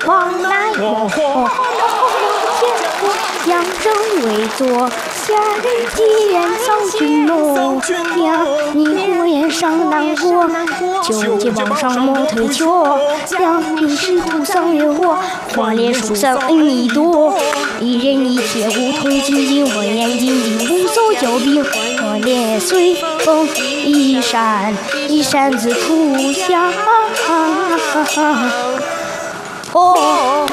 往来我扬州为作，下人既然扫君诺。娘，你火焰上难过，九节往上莫推脱。两鬓是土上烈火，花脸树上恩义多。一人一铁梧桐紧紧，火焰紧紧，无手交兵。火烈随风一闪，一闪自出乡。哦。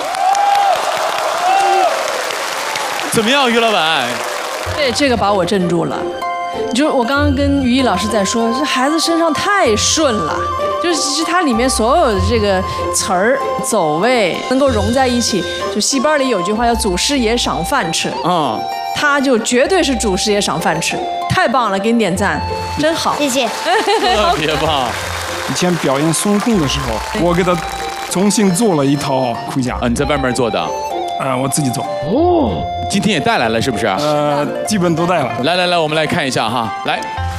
怎么样，于老板？ 对，这个把我镇住了。就是我刚刚跟于毅老师在说，这孩子身上太顺了，就是其实它里面所有的这个词儿、走位能够融在一起。就戏班里有句话叫“祖师爷赏饭吃”，他就绝对是祖师爷赏饭吃，太棒了，给你点赞，真好， 谢谢。 特别棒。 以前表演孙悟空的时候，我给他重新做了一套盔甲。 你在外面做的？ 我自己做。 哦，今天也带来了是不是？ 基本都带了。 来，我们来看一下哈，来。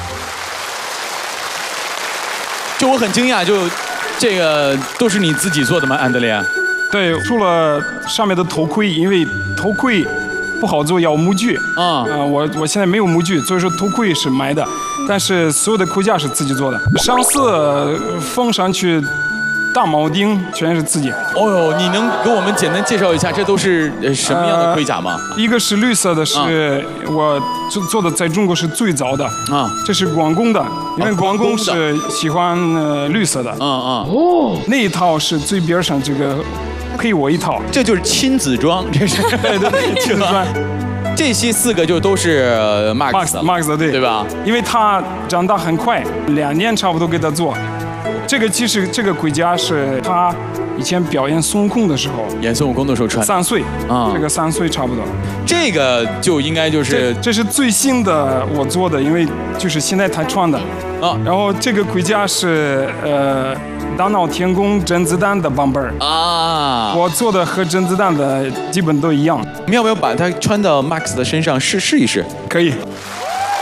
就我很惊讶，就这个都是你自己做的吗，安德烈？ 对，除了上面的头盔，因为头盔不好做，要模具。我现在没有模具，所以说头盔是买的，但是所有的盔甲是自己做的。上色封上去。大铆钉全是自己。 哦呦，你能给我们简单介绍一下，这都是什么样的盔甲吗？ 一个是绿色的，是我做的，在中国是最早的啊。这是关公的，因为关公是喜欢绿色的。哦，那一套是最边上这个配我一套， 这就是亲子装，这是对亲子装。 这些4个就都是 Max 对吧？ 因为他长大很快，2年差不多给他做。其实这个盔甲是他以前表演孙悟空的时候， 演孙悟空的时候穿。 3岁啊，这个3岁差不多。 这个就应该就是这是最新的我做的，因为就是现在他穿的啊。然后这个盔甲是大闹天宫甄子丹的版本啊，我做的和甄子丹的基本都一样。 你要不要把它穿到 Max 的身上试一试？ 可以。